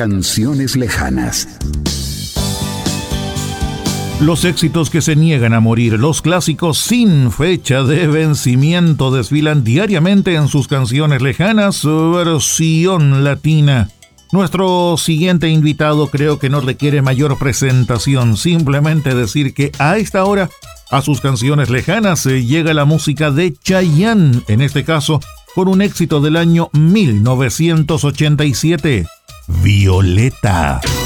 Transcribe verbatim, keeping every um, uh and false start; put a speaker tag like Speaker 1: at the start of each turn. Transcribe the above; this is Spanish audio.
Speaker 1: Canciones lejanas.
Speaker 2: Los éxitos que se niegan a morir, los clásicos sin fecha de vencimiento desfilan diariamente en sus canciones lejanas, versión latina. Nuestro siguiente invitado creo que no requiere mayor presentación, simplemente decir que a esta hora, a sus canciones lejanas, llega la música de Chayanne, en este caso, con un éxito del año mil novecientos ochenta y siete, Violeta.